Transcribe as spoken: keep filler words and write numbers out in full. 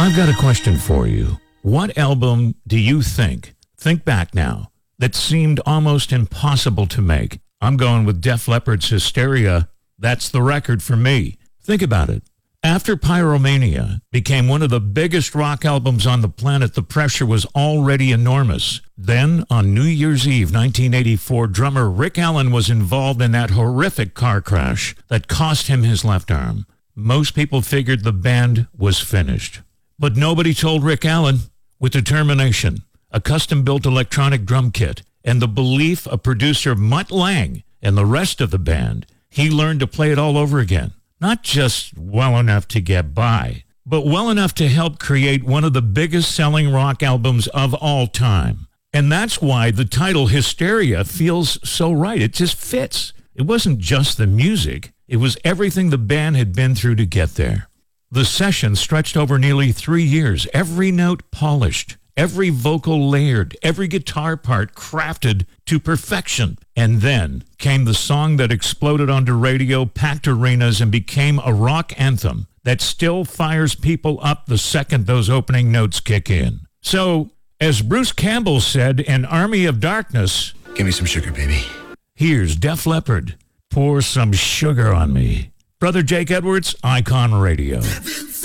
I've got a question for you. What album do you think, think back now, that seemed almost impossible to make? I'm going with Def Leppard's Hysteria. That's the record for me. Think about it. After Pyromania became one of the biggest rock albums on the planet, the pressure was already enormous. Then, on New Year's Eve, nineteen eighty-four, drummer Rick Allen was involved in that horrific car crash that cost him his left arm. Most people figured the band was finished. But nobody told Rick Allen. With determination, a custom-built electronic drum kit, and the belief of producer Mutt Lange and the rest of the band, he learned to play it all over again. Not just well enough to get by, but well enough to help create one of the biggest selling rock albums of all time. And that's why the title Hysteria feels so right. It just fits. It wasn't just the music. It was everything the band had been through to get there. The session stretched over nearly three years, every note polished, every vocal layered, every guitar part crafted to perfection. And then came the song that exploded onto radio, packed arenas, and became a rock anthem that still fires people up the second those opening notes kick in. So, as Bruce Campbell said in Army of Darkness, "Give me some sugar, baby." Here's Def Leppard, "Pour Some Sugar on Me." Brother Jake Edwards, Icon Radio.